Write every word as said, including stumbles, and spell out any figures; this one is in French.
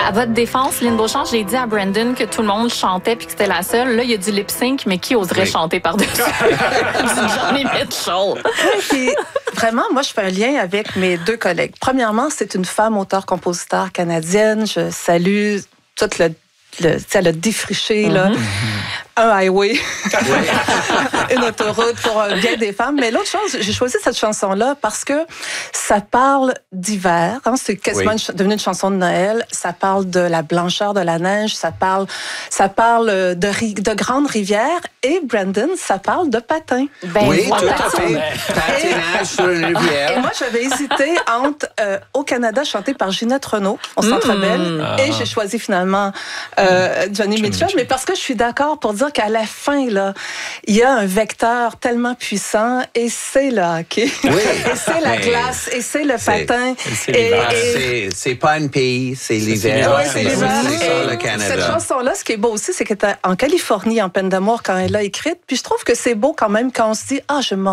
À votre défense, Lynn Beauchamp, j'ai dit à Brandon que tout le monde chantait puis que c'était la seule. Là, il y a du lip-sync, mais qui oserait oui. chanter par-dessus? Johnny Mitchell. Puis, vraiment, moi, je fais un lien avec mes deux collègues. Premièrement, c'est une femme auteure-compositeur canadienne. Je salue toute le Le, elle a défriché mm-hmm. là, un highway, une autoroute pour bien des femmes. Mais l'autre chose, j'ai choisi cette chanson-là parce que ça parle d'hiver. Hein, c'est quasiment oui. une, devenu une chanson de Noël. Ça parle de la blancheur de la neige. Ça parle, ça parle de, de grandes rivières. Et Brandon, ça parle de patins. Ben, oui, tout à fait. Patinage sur une rivière. Et moi, j'avais hésité entre euh, Au Canada, chanté par Ginette Renaud, au Centre Bell, mmh. et j'ai choisi finalement euh, Johnny mmh. Mitchell, mais parce que je suis d'accord pour dire qu'à la fin, là, il y a un vecteur tellement puissant, et c'est le hockey, oui. et c'est la glace, et c'est le c'est, patin. C'est, et, et, c'est, c'est pas un pays, c'est l'hiver. Oui, c'est l'hiver. C'est ça, le Canada. Cette chanson-là, ce qui est beau aussi, c'est qu'elle était en Californie, en peine d'amour, quand elle l'a écrite, puis je trouve que c'est beau quand même quand on se dit « Ah, je m'ennuie ».